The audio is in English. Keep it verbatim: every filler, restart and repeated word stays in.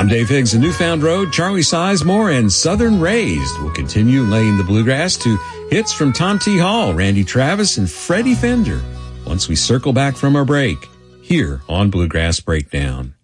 I'm Dave Higgs, and Newfound Road, Charlie Sizemore, and Southern Raised will continue laying the bluegrass to hits from Tom T. Hall, Randy Travis, and Freddie Fender once we circle back from our break here on Bluegrass Breakdown.